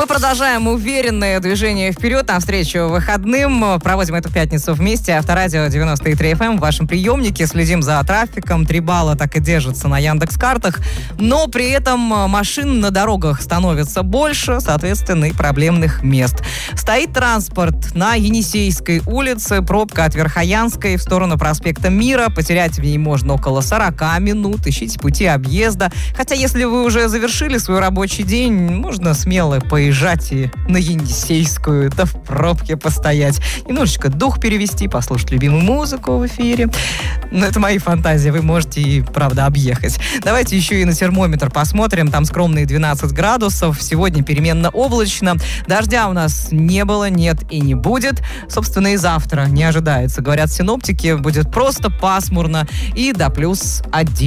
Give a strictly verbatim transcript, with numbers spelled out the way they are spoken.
Мы продолжаем уверенное движение вперед навстречу выходным. Проводим эту пятницу вместе. Авторадио девяносто три эф эм в вашем приемнике. Следим за трафиком. Три балла так и держатся на Яндекс.Картах. Но при этом машин на дорогах становится больше, соответственно, и проблемных мест. Стоит транспорт на Енисейской улице. Пробка от Верхоянской в сторону проспекта Мира. Потерять в ней можно около сорок минут. Ищите пути объезда. Хотя, если вы уже завершили свой рабочий день, можно смело поезжать и на Енисейскую, да в пробке постоять. Немножечко дух перевести, послушать любимую музыку в эфире. Но это мои фантазии, вы можете и, правда, объехать. Давайте еще и на термометр посмотрим. Там скромные двенадцать градусов. Сегодня переменно облачно. Дождя у нас не было, нет и не будет. Собственно, и завтра не ожидается. Говорят синоптики, будет просто пасмурно и до плюс один.